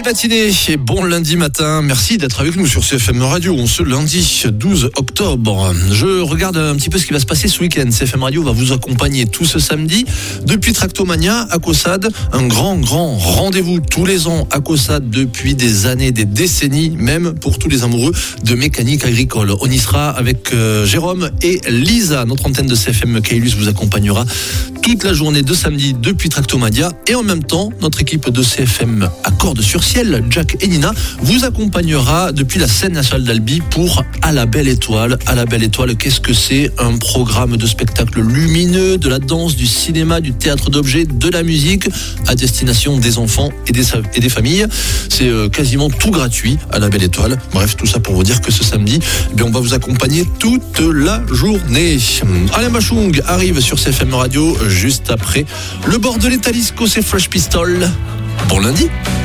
matinée et bon lundi matin. Merci d'être avec nous sur CFM Radio. On ce lundi 12 octobre. Je regarde un petit peu ce qui va se passer ce week-end. CFM Radio va vous accompagner tout ce samedi depuis Tractomania à Caussade. Un grand rendez-vous tous les ans à Caussade depuis des années, des décennies, même pour tous les amoureux de mécanique agricole. On y sera avec Jérôme et Lisa. Notre antenne de CFM Kailus vous accompagnera toute la journée de samedi depuis Tractomania. Et en même temps, notre équipe de CFM à Cordes-sur-Ciel, Jack et Nina, vous accompagnera depuis la scène nationale d'Albi pour À la Belle Étoile. À la Belle Étoile, qu'est-ce que c'est? Un programme de spectacle lumineux, de la danse, du cinéma, du théâtre d'objets, de la musique, à destination des enfants et des familles. C'est quasiment tout gratuit à la Belle Étoile. Bref, tout ça pour vous dire que ce samedi, on va vous accompagner toute la journée. Alain Bachung arrive sur CFM Radio juste après le Bordelais Talisco, c'est Fresh Pistol. Bon lundi.